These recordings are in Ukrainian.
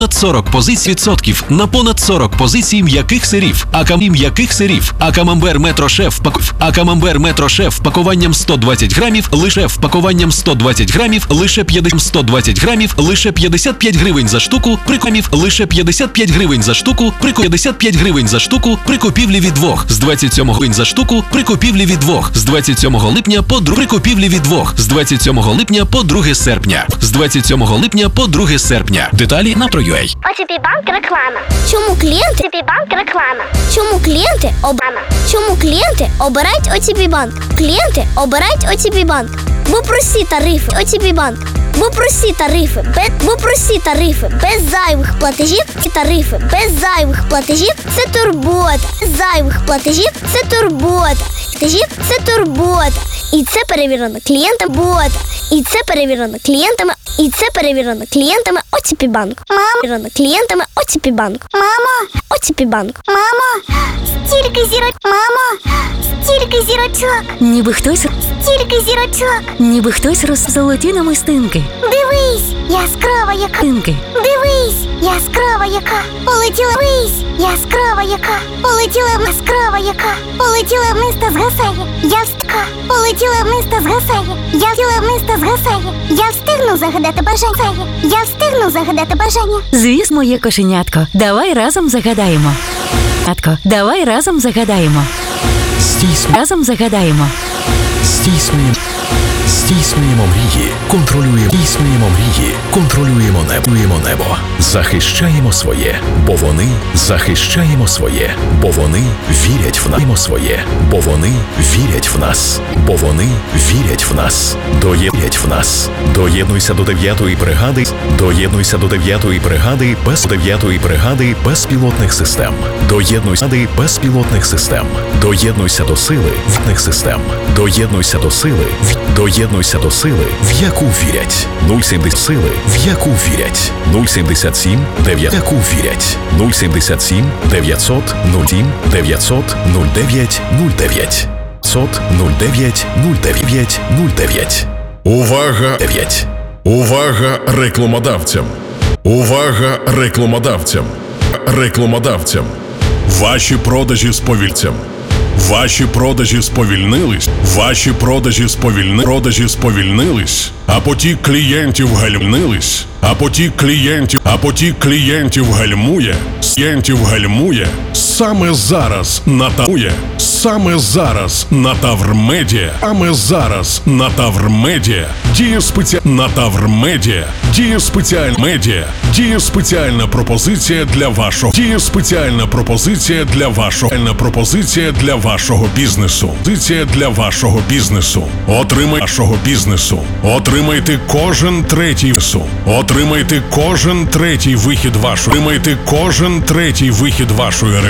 понад 40 позицій відсотків на понад 40 позицій м'яких сирів. А камамбер Метро Шеф пакуванням 120 грамів лише впакуванням 120 грамів лише 120 грамів лише 55 гривень за штуку. Лише 55 гривень за штуку. 55 гривень за штуку при купівлі від 2 з 27 гривень за штуку при купівлі від 2 з 27 липня по 2 при купівлі від 2 з 27 липня по 2 серпня. З 27 липня по 2 серпня. Деталі на Pro.ua. ОТП банк реклама. Чому клієнти ОТП банк реклама? Чому клієнти обирають ОТП банк? Клієнти обирають ОТП банк. Бо прості тарифи ОТП банк. Бо прості тарифи без зайвих платежів. Це турбота. І це перевірено клієнтами ОТП банк. ОТП банк. Стільки зірочок. Ніби хтось золоті намистинки. Дивись, яскрава яка. Полетіла вниз та згасає. Я встигну загадати бажання. Звісно, моє кошенятко, давай разом загадаємо. Здійснюємо мрії, контролюємо небо. Захищаємо своє, бо вони вірять в нас. Доєднуйся до 9-ї бригади безпілотних систем. Доєднуйся до сили в яку вірять. 077 900 0909. Увага рекламодавцям. Ваші продажі сповільнились, а потік клієнтів гальмує. Саме зараз на Таврмедіа діє спеціальна пропозиція для вашого бізнесу. Отримайте кожен третій вихід вашої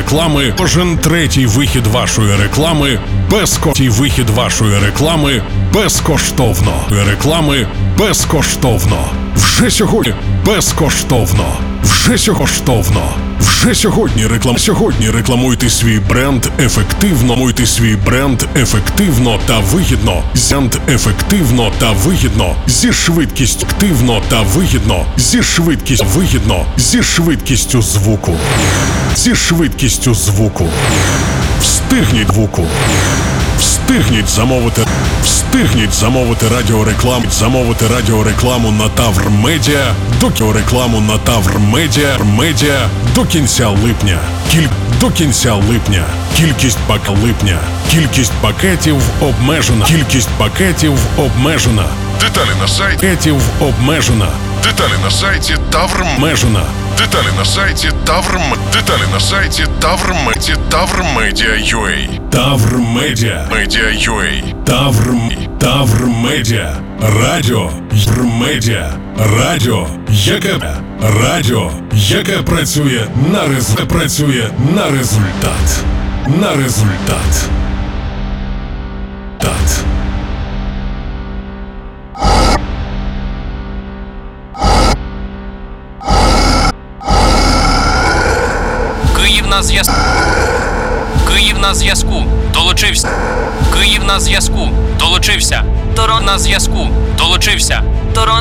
реклами безкоштовно. Вже сьогодні рекламуйте свій бренд ефективно та вигідно зі швидкістю звуку. Встигніть замовити радіорекламу на Таврмедіа до кінця липня. Кількість пакетів обмежена. Деталі на сайті Таврмедіа.ua. Таврмедіа. Радіо, яке працює на результат. Київ на зв'язку. Долучився.